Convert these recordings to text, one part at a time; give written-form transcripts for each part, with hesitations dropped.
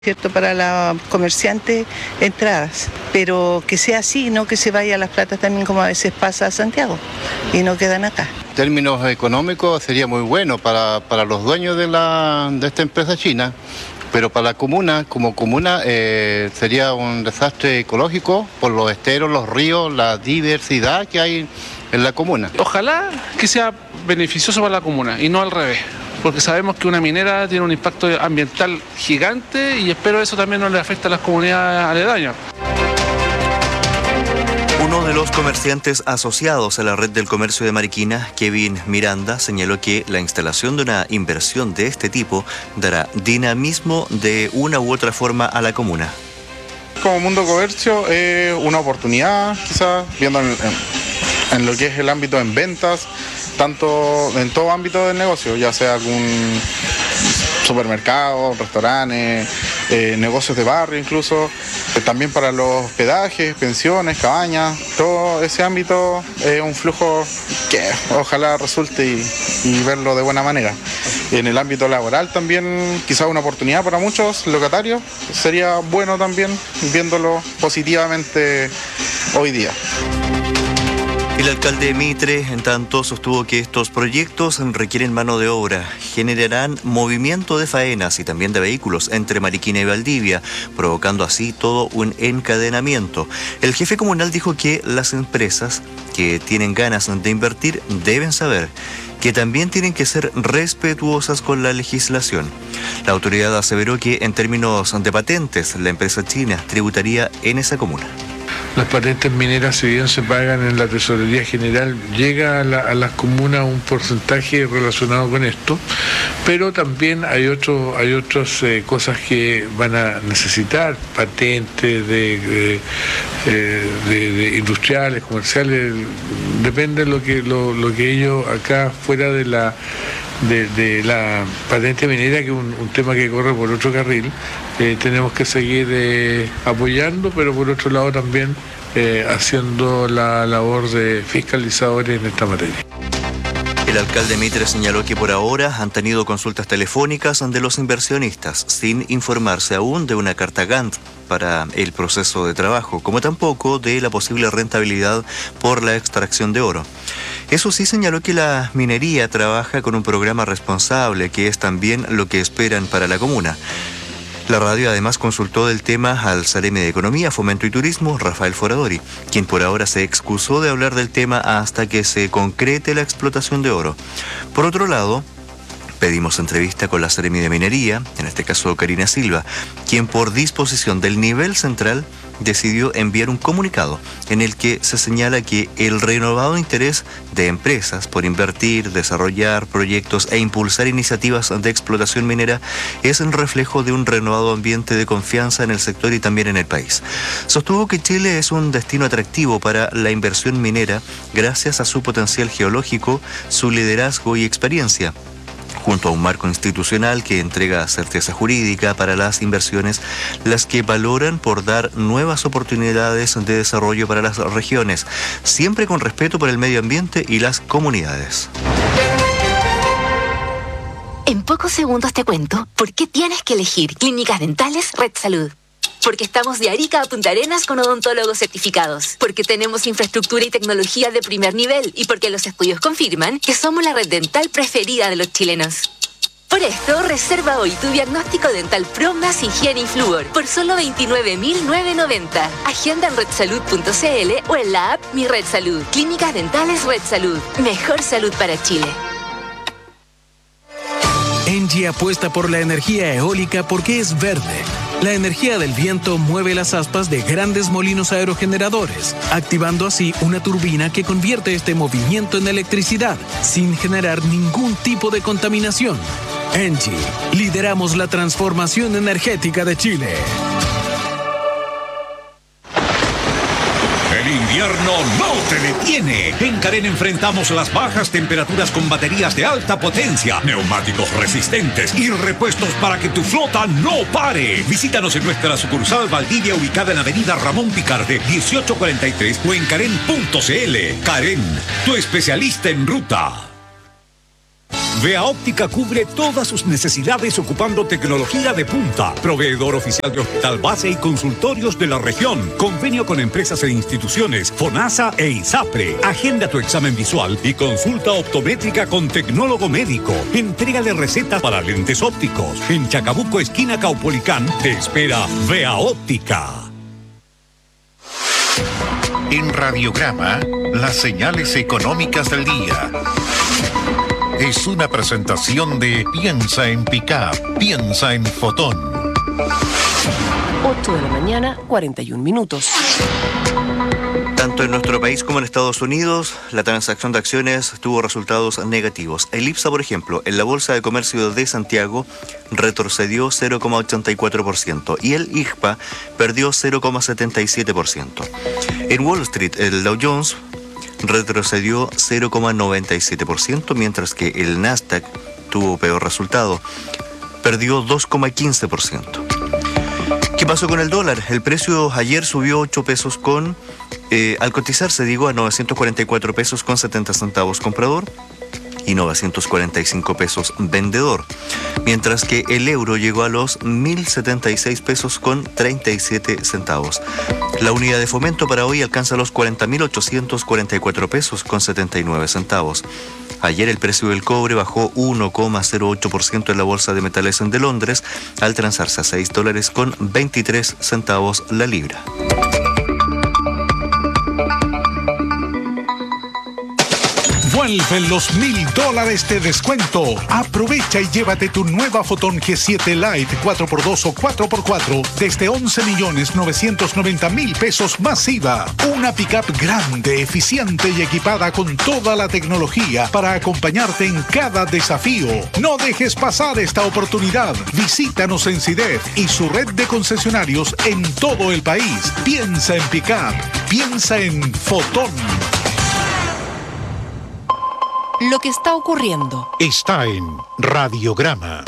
¿cierto? Para los comerciantes, entradas, pero que sea así, no que se vaya a Las Platas también como a veces pasa a Santiago y no quedan acá. En términos económicos sería muy bueno para los dueños de esta empresa china, pero para la comuna, como comuna, sería un desastre ecológico por los esteros, los ríos, la diversidad que hay en la comuna. Ojalá que sea beneficioso para la comuna y no al revés, porque sabemos que una minera tiene un impacto ambiental gigante y espero eso también no le afecte a las comunidades aledañas. Uno de los comerciantes asociados a la red del comercio de Mariquina, Kevin Miranda, señaló que la instalación de una inversión de este tipo dará dinamismo de una u otra forma a la comuna. Como Mundo Comercio es una oportunidad, quizás, viendo en lo que es el ámbito en ventas, tanto en todo ámbito del negocio, ya sea algún supermercado, restaurantes, negocios de barrio incluso, también para los hospedajes, pensiones, cabañas, todo ese ámbito es un flujo que ojalá resulte y verlo de buena manera. En el ámbito laboral también quizás una oportunidad para muchos locatarios, sería bueno también viéndolo positivamente hoy día. El alcalde Mitre, en tanto, sostuvo que estos proyectos requieren mano de obra, generarán movimiento de faenas y también de vehículos entre Mariquina y Valdivia, provocando así todo un encadenamiento. El jefe comunal dijo que las empresas que tienen ganas de invertir deben saber que también tienen que ser respetuosas con la legislación. La autoridad aseveró que en términos de patentes, la empresa china tributaría en esa comuna. Las patentes mineras, si bien se pagan en la Tesorería General, llega a las comunas un porcentaje relacionado con esto, pero también hay otras cosas que van a necesitar, patentes de industriales, comerciales, depende de lo que ellos acá fuera de la patente minera, que es un tema que corre por otro carril, tenemos que seguir apoyando, pero por otro lado también haciendo la labor de fiscalizadores en esta materia. El alcalde Mitre señaló que por ahora han tenido consultas telefónicas de los inversionistas, sin informarse aún de una carta Gantt para el proceso de trabajo, como tampoco de la posible rentabilidad por la extracción de oro. Eso sí, señaló que la minería trabaja con un programa responsable, que es también lo que esperan para la comuna. La radio además consultó del tema al Seremi de Economía, Fomento y Turismo, Rafael Foradori, quien por ahora se excusó de hablar del tema hasta que se concrete la explotación de oro. Por otro lado, pedimos entrevista con la Seremi de Minería, en este caso Karina Silva, quien por disposición del nivel central decidió enviar un comunicado en el que se señala que el renovado interés de empresas por invertir, desarrollar proyectos e impulsar iniciativas de explotación minera es el reflejo de un renovado ambiente de confianza en el sector y también en el país. Sostuvo que Chile es un destino atractivo para la inversión minera gracias a su potencial geológico, su liderazgo y experiencia, junto a un marco institucional que entrega certeza jurídica para las inversiones, las que valoran por dar nuevas oportunidades de desarrollo para las regiones, siempre con respeto por el medio ambiente y las comunidades. En pocos segundos te cuento por qué tienes que elegir Clínicas Dentales Red Salud. Porque estamos de Arica a Punta Arenas con odontólogos certificados. Porque tenemos infraestructura y tecnología de primer nivel. Y porque los estudios confirman que somos la red dental preferida de los chilenos. Por esto, reserva hoy tu diagnóstico dental Pro más higiene y flúor por solo 29.990. Agenda en redsalud.cl o en la app Mi Red Salud. Clínicas Dentales Red Salud. Mejor salud para Chile. Engie apuesta por la energía eólica porque es verde. La energía del viento mueve las aspas de grandes molinos aerogeneradores, activando así una turbina que convierte este movimiento en electricidad, sin generar ningún tipo de contaminación. Engie, lideramos la transformación energética de Chile. El invierno no te detiene. En Carén enfrentamos las bajas temperaturas con baterías de alta potencia, neumáticos resistentes y repuestos para que tu flota no pare. Visítanos en nuestra sucursal Valdivia, ubicada en Avenida Ramón Picarte, 1843, o en carén.cl. Carén, tu especialista en ruta. Vea Óptica cubre todas sus necesidades ocupando tecnología de punta. Proveedor oficial de Hospital Base y consultorios de la región. Convenio con empresas e instituciones, FONASA e ISAPRE. Agenda tu examen visual y consulta optométrica con tecnólogo médico. Entrega de recetas para lentes ópticos. En Chacabuco, esquina Caupolicán, te espera Vea Óptica. En Radiograma, las señales económicas del día. Es una presentación de Piensa en Pickup, piensa en Fotón. 8 de la mañana, 41 minutos. Tanto en nuestro país como en Estados Unidos, la transacción de acciones tuvo resultados negativos. El IPSA, por ejemplo, en la Bolsa de Comercio de Santiago retrocedió 0,84% y el IGPA perdió 0,77%. En Wall Street, el Dow Jones retrocedió 0,97%, mientras que el Nasdaq tuvo peor resultado, perdió 2,15%. ¿Qué pasó con el dólar? El precio ayer subió 8 pesos al cotizarse, a 944 pesos con 70 centavos comprador y 945 pesos vendedor, mientras que el euro llegó a los 1.076 pesos con 37 centavos. La unidad de fomento para hoy alcanza los 40.844 pesos con 79 centavos. Ayer el precio del cobre bajó 1,08% en la Bolsa de Metales de Londres, al transarse a $6 con 23 centavos la libra. Vuelven los $1,000 de descuento. Aprovecha y llévate tu nueva Fotón G7 Lite 4x2 o 4x4 desde 11.990.000 pesos más IVA. Una pickup grande, eficiente y equipada con toda la tecnología para acompañarte en cada desafío. No dejes pasar esta oportunidad. Visítanos en CIDEF y su red de concesionarios en todo el país. Piensa en pickup. Piensa en Fotón. Lo que está ocurriendo está en Radiograma.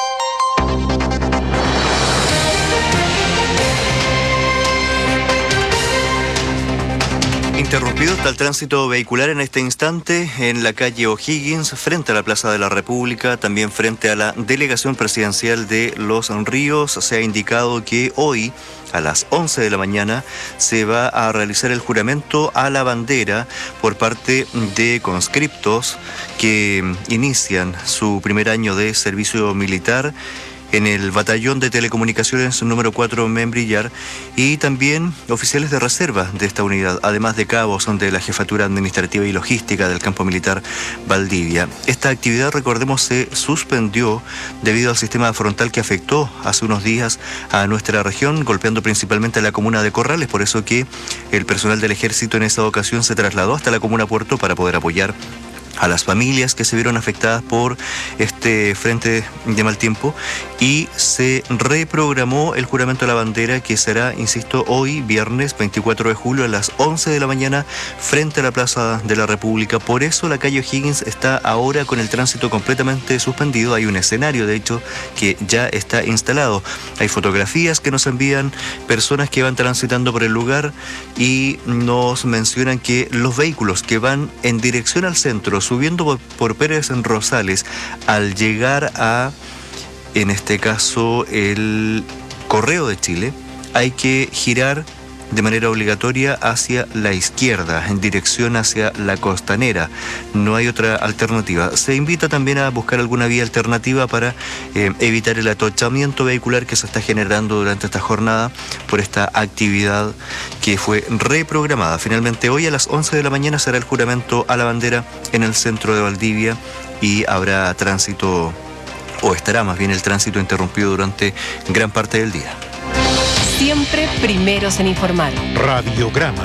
Interrumpido está el tránsito vehicular en este instante en la calle O'Higgins, frente a la Plaza de la República, también frente a la Delegación Presidencial de Los Ríos. Se ha indicado que hoy, a las 11 de la mañana, se va a realizar el juramento a la bandera por parte de conscriptos que inician su primer año de servicio militar en el Batallón de Telecomunicaciones número 4 Membrillar, y también oficiales de reserva de esta unidad, además de cabos de la Jefatura Administrativa y Logística del Campo Militar Valdivia. Esta actividad, recordemos, se suspendió debido al sistema frontal que afectó hace unos días a nuestra región, golpeando principalmente a la comuna de Corrales, por eso que el personal del Ejército en esa ocasión se trasladó hasta la comuna Puerto para poder apoyar a las familias que se vieron afectadas por este frente de mal tiempo, y se reprogramó el juramento a la bandera, que será, insisto, hoy viernes 24 de julio a las 11 de la mañana frente a la Plaza de la República. Por eso la calle O'Higgins está ahora con el tránsito completamente suspendido. Hay un escenario, de hecho, que ya está instalado. Hay fotografías que nos envían personas que van transitando por el lugar y nos mencionan que los vehículos que van en dirección al centro, subiendo por Pérez en Rosales, al llegar a, en este caso, el Correo de Chile, hay que girar de manera obligatoria hacia la izquierda, en dirección hacia la Costanera. No hay otra alternativa. Se invita también a buscar alguna vía alternativa para evitar el atochamiento vehicular que se está generando durante esta jornada por esta actividad que fue reprogramada. Finalmente, hoy a las 11 de la mañana será el juramento a la bandera en el centro de Valdivia, y habrá tránsito, o estará más bien el tránsito interrumpido durante gran parte del día. Siempre primeros en informar. Radiograma.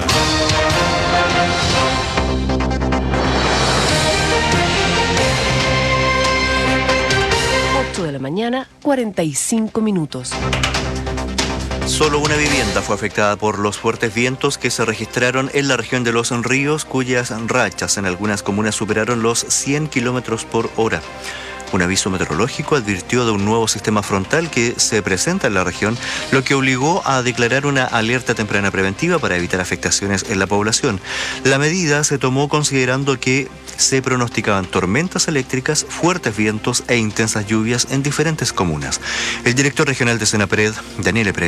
De la mañana, 45 minutos. Solo una vivienda fue afectada por los fuertes vientos que se registraron en la región de Los Ríos, cuyas rachas en algunas comunas superaron los 100 kilómetros por hora. Un aviso meteorológico advirtió de un nuevo sistema frontal que se presenta en la región, lo que obligó a declarar una alerta temprana preventiva para evitar afectaciones en la población. La medida se tomó considerando que se pronosticaban tormentas eléctricas, fuertes vientos e intensas lluvias en diferentes comunas. El director regional de Senapred, Daniel Epre,